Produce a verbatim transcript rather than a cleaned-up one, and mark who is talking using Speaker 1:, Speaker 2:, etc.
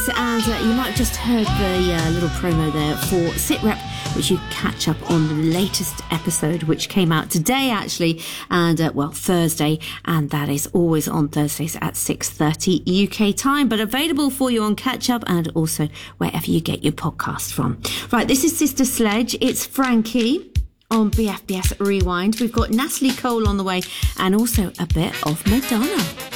Speaker 1: is, and uh, you might have just heard the uh, little promo there for SitRep, which you catch up on the latest episode, which came out today, actually, and, uh, well, Thursday, and that is always on Thursdays at six thirty U K time, but available for you on Catch Up and also wherever you get your podcast from. Right, this is Sister Sledge. It's Frankie on B F B S Rewind. We've got Natalie Cole on the way and also a bit of Madonna.